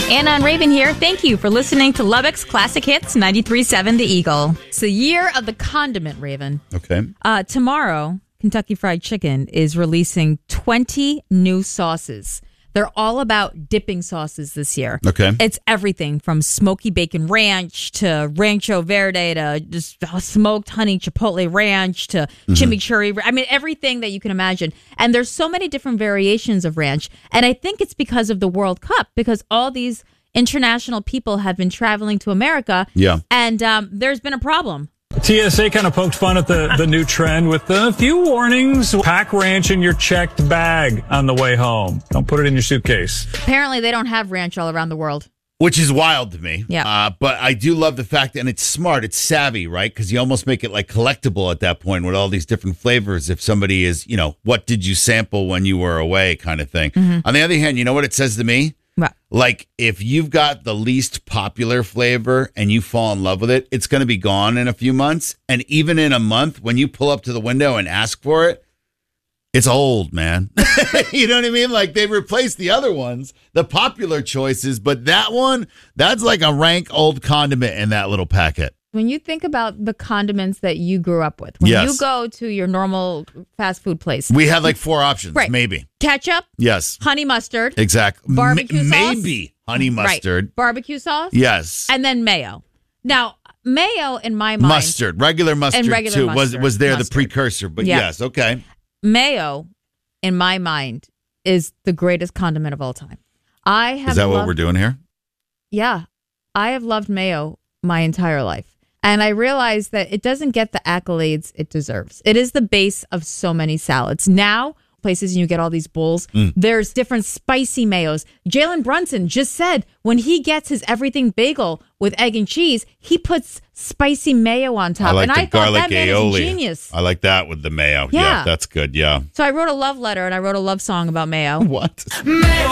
Anna and Raven here. Thank you for listening to Lubbock's Classic Hits 93.7 The Eagle. It's the year of the condiment, Raven. Okay. Tomorrow, Kentucky Fried Chicken is releasing 20 new sauces. They're all about dipping sauces this year. Okay. It's everything from smoky bacon ranch to rancho verde to just smoked honey chipotle ranch to chimichurri. I mean, everything that you can imagine. And there's so many different variations of ranch. And I think it's because of the World Cup, because all these international people have been traveling to America. Yeah. And there's been a problem. TSA kind of poked fun at the new trend with a few warnings. Pack ranch in your checked bag on the way home. Don't put it in your suitcase. Apparently, they don't have ranch all around the world. Which is wild to me. Yeah. But I do love the fact, and it's smart, it's savvy, right? Because you almost make it like collectible at that point with all these different flavors. If somebody is, what did you sample when you were away kind of thing. On the other hand, you know what it says to me? What? Like, if you've got the least popular flavor and you fall in love with it, it's going to be gone in a few months. And even in a month, when you pull up to the window and ask for it, it's old, man. You know what I mean? Like, they replaced the other ones, the popular choices, but that one, that's like a rank old condiment in that little packet. When you think about the condiments that you grew up with, when you go to your normal fast food place, we had like 4 options, right. Maybe. Ketchup, yes, honey mustard, exactly, barbecue sauce, maybe honey mustard, right. Barbecue sauce, yes, and then mayo. Now, mayo in my mind, mustard, regular mustard too, was there the precursor, but yes, okay. Mayo, in my mind, is the greatest condiment of all time. Is that what we're doing here? Yeah, I have loved mayo my entire life. And I realized that it doesn't get the accolades it deserves. It is the base of so many salads. Now, places you get all these bowls, there's different spicy mayos. Jalen Brunson just said when he gets his everything bagel with egg and cheese, he puts spicy mayo on top. I thought that man is a genius. I like that with the mayo. Yeah. That's good. Yeah. So I wrote a love letter and I wrote a love song about mayo. What?